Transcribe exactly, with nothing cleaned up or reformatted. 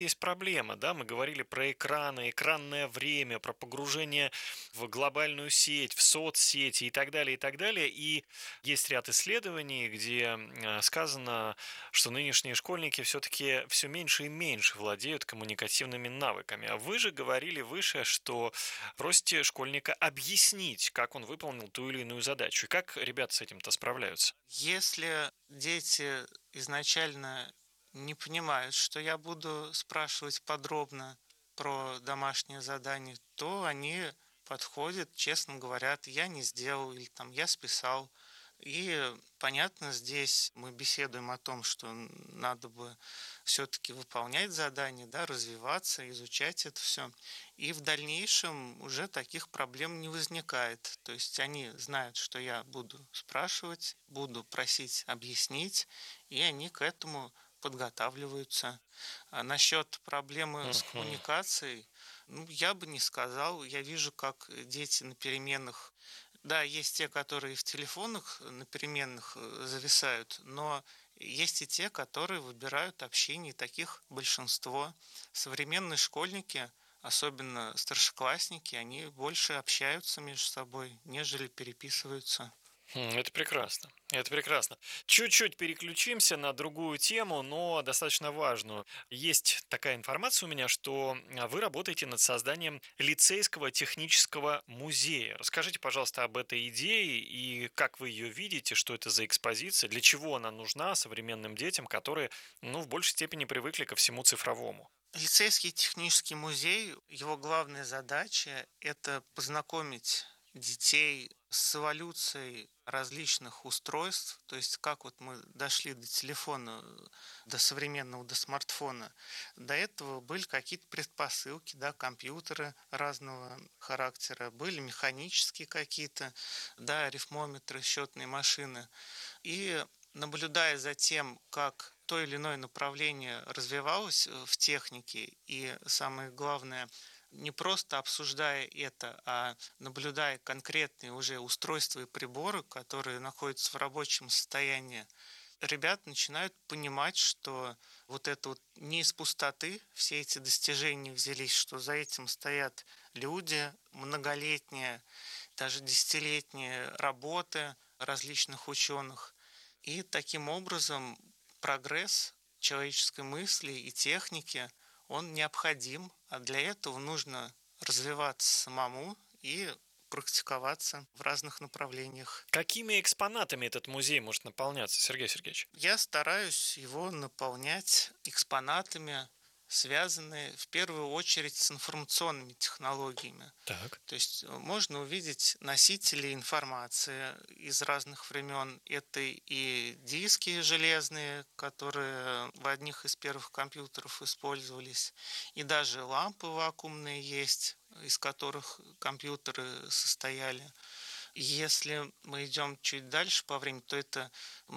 Есть проблема, да, мы говорили про экраны, экранное время, про погружение в глобальную сеть, в соцсети и так далее, и так далее. И есть ряд исследований, где м, сказано, что нынешние школьники все-таки все меньше и меньше владеют коммуникативными навыками. А вы же говорили выше, что просите школьника объяснить, как он выполнил ту или иную задачу. И как ребята с этим-то справляются? Если дети изначально не понимают, что я буду спрашивать подробно про домашнее задание, то они подходят, честно говорят, я не сделал или там я списал. И понятно, здесь мы беседуем о том, что н- надо бы все-таки выполнять задание, да, развиваться, изучать это все. И в дальнейшем уже таких проблем не возникает. То есть они знают, что я буду спрашивать, буду просить объяснить, и они к этому подготавливаются. А насчет проблемы с Мгм. коммуникацией, ну, я бы не сказал. Я вижу, как дети на переменах, да, есть те, которые в телефонах на переменных э, зависают, но есть и те, которые выбирают общение, и таких большинство. Современные школьники, особенно старшеклассники, они больше общаются между собой, нежели переписываются. Хм, Это прекрасно. Это прекрасно. Чуть-чуть переключимся на другую тему, но достаточно важную. Есть такая информация у меня, что а, вы работаете над созданием лицейского технического музея. Расскажите, пожалуйста, об этой идее и как вы ее видите, что это за экспозиция, для чего она нужна современным детям, которые, ну, в большей степени привыкли ко всему цифровому. Лицейский технический музей, его главная задача — это познакомить детей с эволюцией различных устройств, то есть как вот мы дошли до телефона, э, до современного, до смартфона. До этого были какие-то предпосылки, да, компьютеры разного характера, были механические какие-то, да, арифмометры, счетные машины. И наблюдая за тем, как то или иное направление развивалось э, в технике, и самое главное, не просто обсуждая это, а наблюдая конкретные уже устройства и приборы, которые находятся в рабочем состоянии, ребят начинают понимать, что вот это вот не из пустоты все эти достижения взялись, что за этим стоят люди, многолетние, даже десятилетние работы различных ученых. И таким образом прогресс человеческой мысли и техники, он необходим, а для этого нужно развиваться самому и практиковаться в разных направлениях. Какими экспонатами этот музей может наполняться, Сергей Сергеевич? Я стараюсь его наполнять экспонатами, связанные в первую очередь с информационными технологиями. Так. То есть э, можно увидеть носители информации из разных времен. Это и диски железные, которые в одних из первых компьютеров использовались, и даже лампы вакуумные есть, из которых компьютеры состояли. Если мы идем чуть дальше по времени, то это